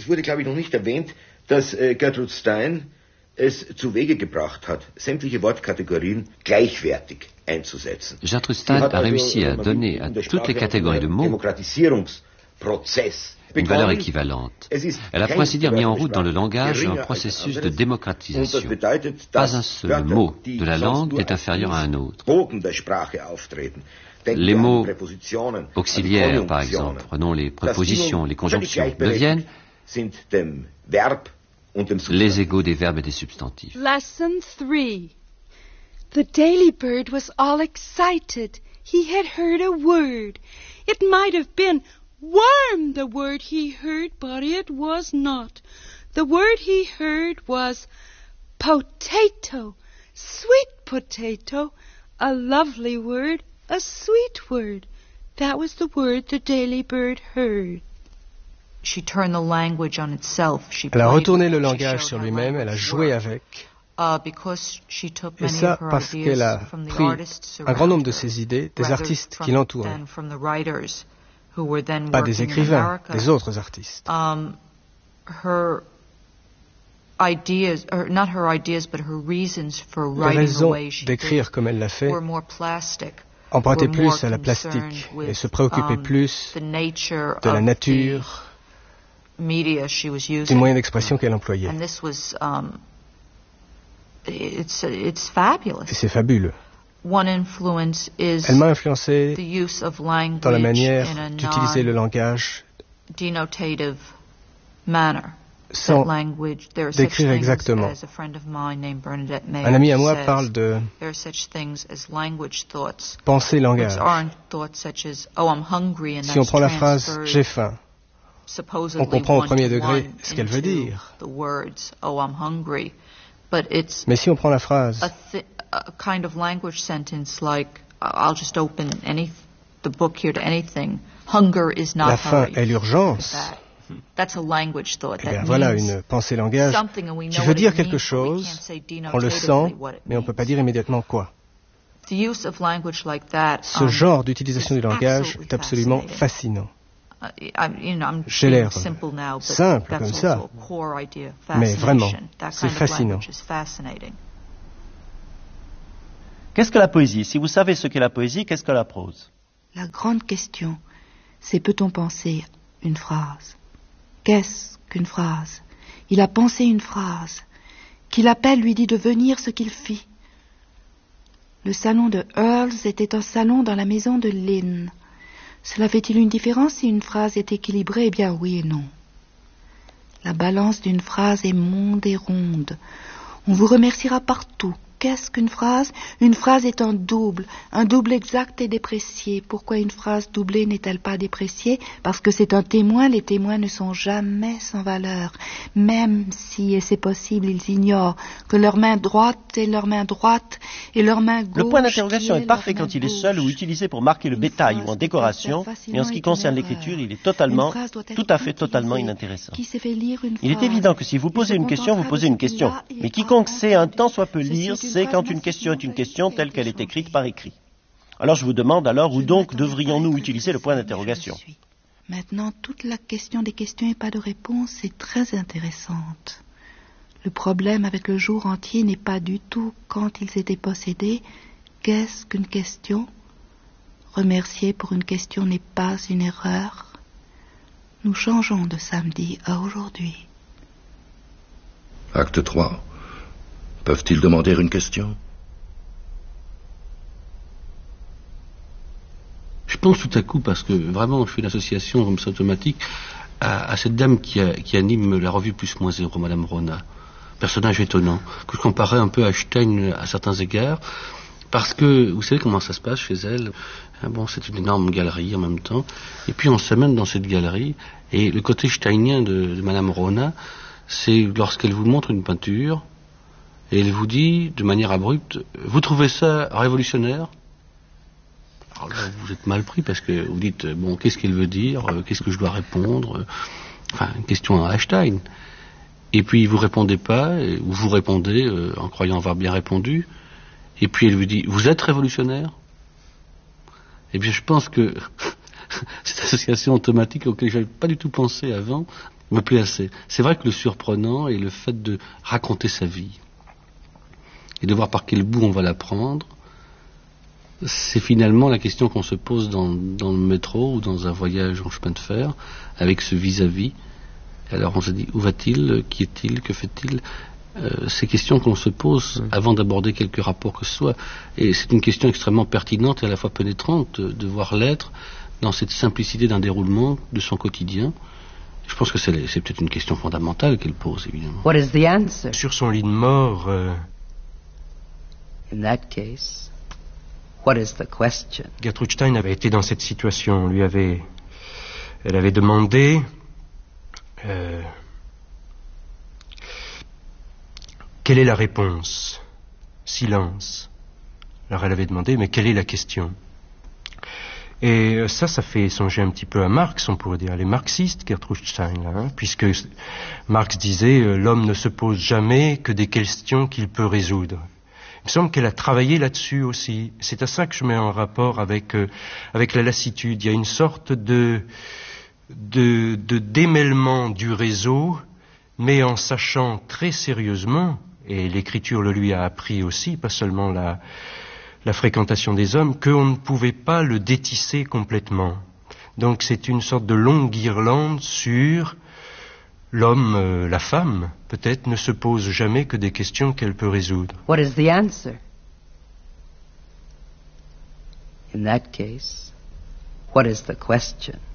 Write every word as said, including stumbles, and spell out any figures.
es wurde, glaube ich, noch nicht erwähnt, dass äh, Gertrude Stein es zu Wege gebracht hat, sämtliche Wortkategorien gleichwertig einzusetzen. Gertrude Stein a réussi à donner à toutes les catégories de mots une valeur équivalente. Elle a pour ainsi dire mis en route dans le langage un processus de démocratisation. Pas un seul mot de la langue n'est inférieur à un autre. Les mots auxiliaires, par exemple, prenons les prépositions, les conjonctions, deviennent les égaux des verbes et des substantifs. Lesson three. The daily bird was all excited. He had heard a word. It might have been worm, the word he heard, but it was not. The word he heard was potato, sweet potato, a lovely word, a sweet word. That was the word the daily bird heard. She turned the language on itself. She elle a retourné le langage sur lui-même, elle a joué avec. Uh, because she took Et ça parce qu'elle a pris un grand nombre de ses idées des artistes qui l'entouraient. Pas des écrivains, des autres artistes. Um, her ideas, or not her ideas, but her reasons for writing Les raisons the way she d'écrire comme elle l'a fait were more plastic, empruntaient plus à la plastique et se préoccupaient um, plus de la nature, media she was using, des moyens d'expression qu'elle employait. And this was, um, it's, it's fabulous. Et c'est fabuleux. One influence is Elle m'a influencé the use of language dans la manière in a d'utiliser le langage denotative manner. Sans décrire exactement. Un ami à moi parle de pensée-langage. Si on prend la phrase « j'ai faim », on comprend au premier degré ce qu'elle veut dire. Mais si on prend la phrase a kind of language sentence like I'll just open any the book here to anything. Hunger is not la faim est l'urgence. That's a language thought. Eh bien, voilà une pensée langage qui veut dire quelque chose, on le sent, mais on ne peut pas dire immédiatement quoi. Ce genre d'utilisation du langage est absolument fascinant. J'ai l'air simple comme ça, mais vraiment, c'est fascinant. Qu'est-ce que la poésie? Si vous savez ce qu'est la poésie, qu'est-ce que la prose? La grande question, c'est peut-on penser une phrase? Qu'est-ce qu'une phrase? Il a pensé une phrase. Qui l'appelle lui dit de venir ce qu'il fit. Le salon de Earls était un salon dans la maison de Lynn. Cela fait-il une différence si une phrase est équilibrée? Eh bien oui et non. La balance d'une phrase est monde et ronde. On vous remerciera partout. Qu'est-ce qu'une phrase? Une phrase est un double. Un double exact est déprécié. Pourquoi une phrase doublée n'est-elle pas dépréciée? Parce que c'est un témoin. Les témoins ne sont jamais sans valeur. Même si, et c'est possible, ils ignorent que leur main droite est leur main droite et leur main gauche. Le point d'interrogation est, est parfait quand il est seul ou utilisé pour marquer le bétail ou en décoration, mais en ce qui concerne l'écriture, il est totalement, tout à fait totalement inintéressant. Il est évident que si vous posez une question, vous posez une question. Mais quiconque sait un tant soit peu lire, c'est quand une question est une question telle qu'elle est écrite par écrit. Alors je vous demande alors où donc devrions-nous utiliser le point d'interrogation? Maintenant, toute la question des questions et pas de réponse est très intéressante. Le problème avec le jour entier n'est pas du tout quand ils étaient possédés. Qu'est-ce qu'une question? Remercier pour une question n'est pas une erreur. Nous changeons de samedi à aujourd'hui. Acte trois. Peuvent-ils demander une question? Je pense tout à coup, parce que vraiment je fais l'association comme ça automatique, à, à cette dame qui, a, qui anime la revue Plus Moins Zéro, Madame Rona. Personnage étonnant, que je comparais un peu à Stein à certains égards, parce que vous savez comment ça se passe chez elle. Bon, c'est une énorme galerie en même temps, et puis on s'amène dans cette galerie, et le côté steinien de, de Madame Rona, c'est lorsqu'elle vous montre une peinture, et elle vous dit, de manière abrupte, vous trouvez ça révolutionnaire? Alors là, vous êtes mal pris parce que vous dites, bon, qu'est-ce qu'elle veut dire? Qu'est-ce que je dois répondre? Enfin, une question à Einstein. Et puis, vous répondez pas, ou vous répondez euh, en croyant avoir bien répondu. Et puis, elle vous dit, vous êtes révolutionnaire? Eh bien, je pense que cette association automatique auquel je n'avais pas du tout pensé avant me plaît assez. C'est vrai que le surprenant est le fait de raconter sa vie et de voir par quel bout on va la prendre. C'est finalement la question qu'on se pose dans, dans le métro ou dans un voyage en chemin de fer avec ce vis-à-vis. Alors on se dit, où va-t-il? Qui est-il? Que fait-il? euh, Ces questions qu'on se pose avant d'aborder quelque rapport que ce soit. Et c'est une question extrêmement pertinente et à la fois pénétrante de, de voir l'être dans cette simplicité d'un déroulement de son quotidien. Je pense que c'est, c'est peut-être une question fondamentale qu'elle pose, évidemment. What is the answer? Sur son lit de mort... Euh... In that case... What is the question? Gertrude Stein avait été dans cette situation. On lui avait, elle avait demandé euh, quelle est la réponse? Silence. Alors elle avait demandé, mais quelle est la question? Et ça, ça fait songer un petit peu à Marx, on pourrait dire. Elle est marxiste, Gertrude Stein, là, hein, puisque Marx disait euh, l'homme ne se pose jamais que des questions qu'il peut résoudre. Il me semble qu'elle a travaillé là-dessus aussi. C'est à ça que je mets en rapport avec euh, avec la lassitude. Il y a une sorte de, de de démêlement du réseau, mais en sachant très sérieusement, et l'écriture le lui a appris aussi, pas seulement la la fréquentation des hommes, qu'on ne pouvait pas le détisser complètement. Donc c'est une sorte de longue guirlande sur l'homme, euh, la femme, peut-être, ne se pose jamais que des questions qu'elle peut résoudre. What is the answer? In that case, what is the question?